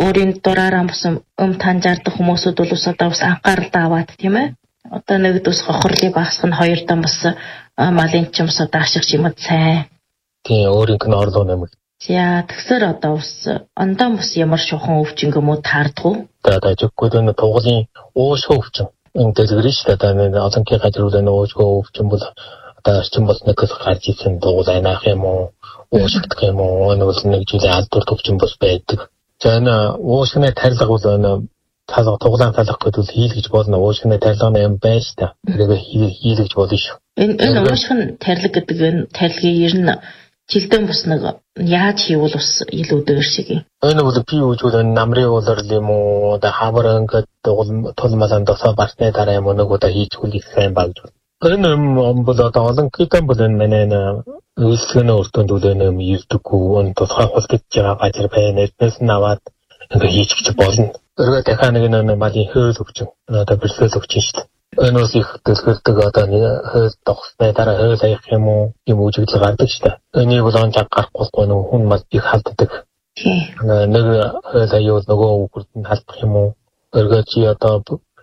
өөрийн дураараа бас таньжаардаг хүмүүсүүд бол бас одоо бас анхаарал аваад тийм ээ. Одоо нэгд бас хохирлыг багасгах нь хоёр дам бас малын ч юм бас одоо ашигч юм сайн. Тийм өөрийнх нь орлого нэмэг. За тэгсэр одоо бас ондоо бас ямар шухан өвчин гэмүү таардгүй. Одоо жиггүй энэ тугалын уушгүй өвчин. Энэ дэлгэрэн шүү дээ. Одоо олонхын газрууд энэ уушгүй өвчин бол одоо орчин болсногоос гарч ирсэн дугуйл айнаах юм уу? Уушигдах юм уу? Энэ бол нэг жилийн алдар өвчин бас байдаг. За энэ уушгины тарилга бол энэ туглаан талах гэдэг хийлгэж болно. Уушгины тарилганы юм байна шүү дээ. Тэрийг хийлгэж болно шүү. Энэ уушгын тарилга гэдэг энэ тарилгыг ер нь жилдэн бас нэг яаж хийвэл бас илүү дөр шиг юм. Энэ бол би үжүүл намрын уулар юм уу? Одоо хавар ингээд тулмалан досоо барсны дараа юм нэг удаа хийчихвэл их сайн багж. Энэ юм бол одоо олон хэдэн бол энэ манай үйлчлэгийн өртөнд үлэн юм ирдэггүй энэ тусгай хулгаж байгаа газар байна. Эднээс нь аваад ингээд хийчих болно. Өргөө дахиад нэг малын хөөл өвчин. Одоо бэлсэл өвчин шүү дээ. Энэ бас их дэлгэрдэг одоо хөөл тогсны дараа хөөл аях юм уу? Юм үжиглэл гардаг шүү дээ. Энийг бол онцаг гарахгүй нэг хүн мал их халддаг. Нэг хөөл аюул нөгөө үгүрд нь халдах юм уу? Өргөө чи одоо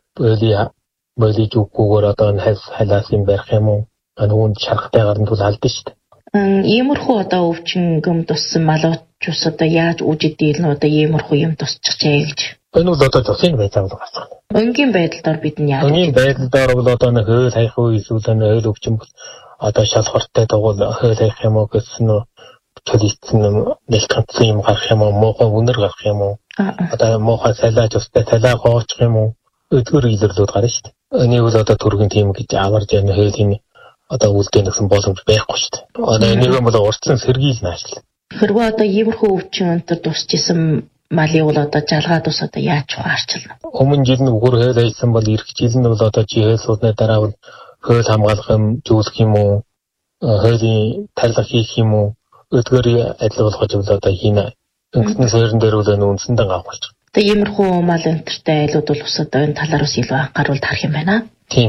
боли зүггүйгээр одоо хайлаас юм барих юм уу? Нүунд шарахтай гарна тул алдсан шүү дээ. Иймэрхүү одоо өвчин гëm туссан малуучус одоо яаж үжидэл нь одоо иймэрхүү юм тусчихжээ гэж. Энэ бол одоо цосын байцаал гарсан. Өнгийн байдлаар бид нь яаж? Өнгийн байдлаар бол одоо нэг хөөл хаях уу эсвэл хөөл өвчин одоо шалхортой дагуул хөөл хаях юм уу гэсэн нь төлөвлөсөн нэг ганцхан юм гарах юм уу? Муухай үнэр гарах юм уу? Одоо муухай салааж устай талаа гоочих юм уу? Өдгөр илэрлүүд гарна шүү дээ. Энийг бол одоо түргэн тийм гэж аварж яана хөөлийн одоо үлдээх гэсэн боломж байхгүй шүү дээ. Одоо энийг бол уртлан сэргийл наашил. Хэрвээ одоо иймэрхүү өвчин өнтер тусчихсан малын бол одоо жалгаад ус одоо яаж ухаарчлна? Өмнө жил нь үгээр хөөл ажилласан бол ирэх жил нь бол одоо чи хөөл суудны дараа бол хөөл хамгаалах юм зүйлх юм уу? Хөөлийн тарилга хийх юм уу? Өдгөр адил болгож бол одоо хийнэ. Өнгөсний суурин дээр бол үндсэндээ авах болж. Тэгээ иймэрхүү мал өнтертэй айлууд бол ус одоо энэ талаар ус илүү анхааруул тарах юм байна. Тийм.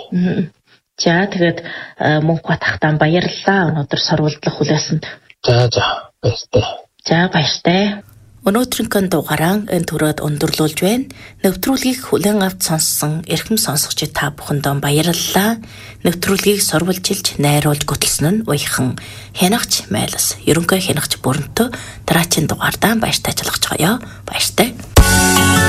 За тэгээд мөнх батхтан баярлалаа. Өнөөдөр сурвалжлах хүлээсэнд. За баяртай. За баяртай. Өнөөдрийн дугаараа энэ төрөд өндөрлүүлж байна. Нэвтрүүлгийг хүлээн авч сонссон эрхэм сонсогчид та бүхэндээ баярлалаа. Нэвтрүүлгийг сурвалжилж, найруулж гөтөлсөн нь уяхан хянагч Майлас. Ерөнхий хянагч Бүрэнтөө дараагийн дугаардаа баяртай ажиллаж байгаа ёо. Баяртай.